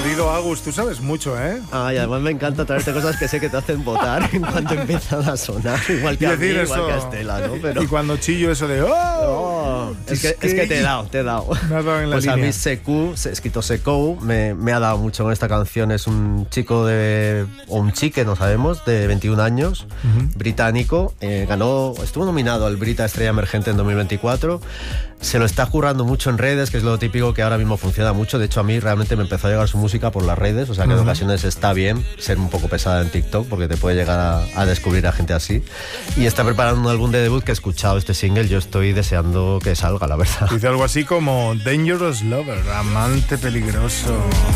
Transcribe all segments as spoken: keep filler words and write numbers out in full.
Jodido Agus, tú sabes mucho, ¿eh? Ay, además me encanta traerte cosas que sé que te hacen votar en cuanto empiezan a sonar. Igual que Y a mí, decir igual eso. que a Estela, ¿no? Pero... Y cuando chillo eso de ¡oh! Oh, es, que, es que te he dado, te he dado. Me has dado en la pues línea. a mí Sekou, escrito Sekou, me, me ha dado mucho con esta canción. Es un chico de... o un chique, no sabemos, de veintiún años, uh-huh. británico. Eh, ganó, estuvo nominado al Brita Estrella Emergente en dos mil veinticuatro. Se lo está currando mucho en redes, que es lo típico que ahora mismo funciona mucho. De hecho, a mí realmente me empezó a llegar su música por las redes. O sea, que uh-huh. en ocasiones está bien ser un poco pesada en TikTok, porque te puede llegar a, a descubrir a gente así. Y está preparando un álbum de debut que he escuchado este single. Yo estoy deseando que salga, la verdad. Dice algo así como Dangerous Lover, amante peligroso.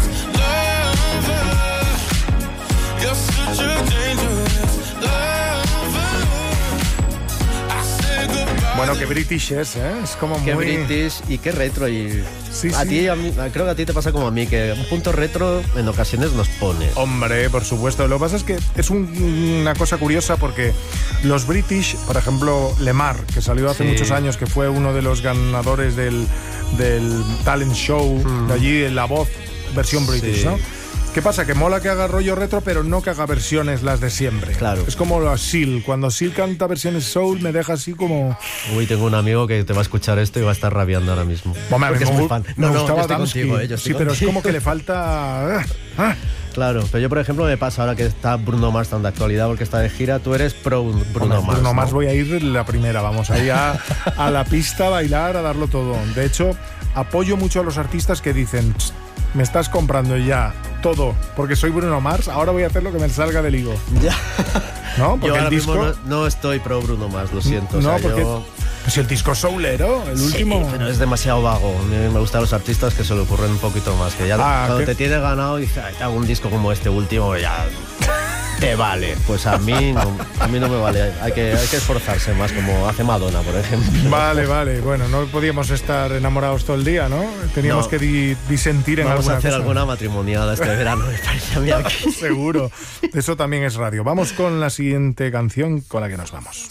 Bueno, qué British es, ¿eh? Es como qué muy... British y qué retro. Y sí, a sí. ti, a mí, creo que a ti te pasa como a mí, que un punto retro en ocasiones nos pone. Hombre, por supuesto. Lo que pasa es que es un, una cosa curiosa porque los British, por ejemplo, Lemar, que salió hace sí. muchos años, que fue uno de los ganadores del, del talent show, mm. de allí, La Voz, versión British, sí. ¿no? ¿Qué pasa? Que mola que haga rollo retro, pero no que haga versiones las de siempre. Claro. Es como la Seal. Cuando Seal canta versiones soul, me deja así como... Uy, tengo un amigo que te va a escuchar esto y va a estar rabiando ahora mismo. Bueno, porque me, es muy fan. Me no, gustaba no, yo estoy Damsky. Contigo, eh, yo sí, estoy pero contigo. es como que le falta... ¿Ah? Claro, pero yo, por ejemplo, me pasa ahora que está Bruno Mars tan de actualidad porque está de gira. Tú eres pro Bruno Hombre, Mars. Bruno ¿no? Mars voy a ir la primera, vamos, ahí a, a la pista, a bailar, a darlo todo. De hecho, apoyo mucho a los artistas que dicen... Me estás comprando ya todo porque soy Bruno Mars, ahora voy a hacer lo que me salga del higo. Ya. ¿No? Porque yo ahora el disco... mismo no, no estoy pro Bruno Mars, lo siento. No, o sea, porque yo... pues el disco soulero, el sí, último... pero es demasiado vago. A mí me gustan los artistas que se le ocurren un poquito más. Que ya ah, cuando ¿qué? Te tienes ganado dices, te hago un disco como este último, ya... te vale. Pues a mí no, a mí no me vale. Hay que, hay que esforzarse más, como hace Madonna, por ejemplo. Vale, vale. Bueno, no podíamos estar enamorados todo el día, ¿no? Teníamos no. que di, disentir en Vamos alguna a hacer cosa. alguna matrimoniada este verano, me parece a mí aquí. Seguro. Eso también es radio. Vamos con la siguiente canción con la que nos vamos.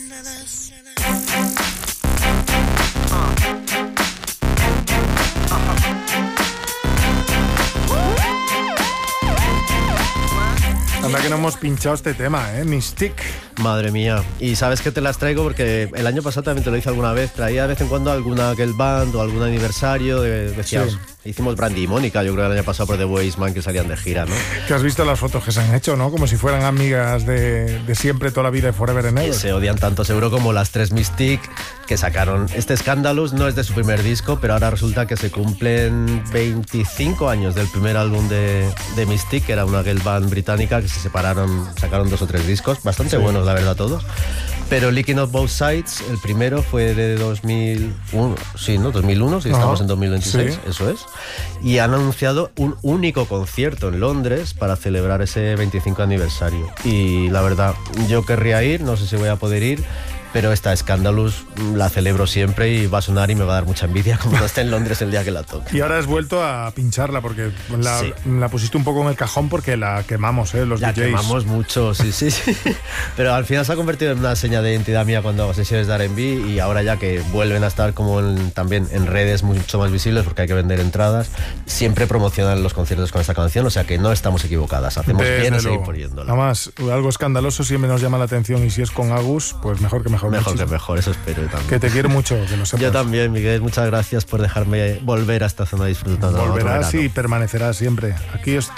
Anda que no hemos pinchado este tema, ¿eh? Mystique. Madre mía. Y sabes que te las traigo porque el año pasado también te lo hice alguna vez. Traía de vez en cuando alguna girl band o algún aniversario. De, decías, sí. Hicimos Brandy y Mónica, yo creo, el año pasado por The Wasteman, que salían de gira, ¿no? Que has visto las fotos que se han hecho, ¿no? Como si fueran amigas de, de siempre, toda la vida, de Forever and Ever. Se odian tanto, seguro, como las tres Mystique que sacaron. Este Scandalous no es de su primer disco, pero ahora resulta que se cumplen veinticinco años del primer álbum de, de Mystique, que era una girl band británica que se separaron, sacaron dos o tres discos, bastante sí. buenos, la verdad, todos. Pero Licking Up Both Sides, el primero fue de dos mil uno, sí, ¿no? dos mil uno, si estamos en dos mil veintiséis, sí. Eso es. Y han anunciado un único concierto en Londres para celebrar ese veinticinco aniversario. Y la verdad, yo querría ir, no sé si voy a poder ir, pero esta Scandalous la celebro siempre y va a sonar y me va a dar mucha envidia como no esté en Londres el día que la toque. Y ahora has vuelto a pincharla porque la, sí. la pusiste un poco en el cajón porque la quemamos, ¿eh? Los la D Js. La quemamos mucho, sí, sí, sí. Pero al final se ha convertido en una seña de identidad mía cuando hago sesiones de R and B y ahora ya que vuelven a estar como en, también en redes mucho más visibles porque hay que vender entradas, siempre promocionan los conciertos con esta canción, o sea que no estamos equivocadas, hacemos Desde bien en seguir poniéndola. Además, algo escandaloso siempre nos llama la atención y si es con Agus, pues mejor que mejor. Mejor muchísimo. que mejor, eso espero yo también. Que te quiero mucho, que lo sepas. Yo también, Miguel, muchas gracias por dejarme volver a esta zona disfrutando. Volverás y permanecerás siempre. Aquí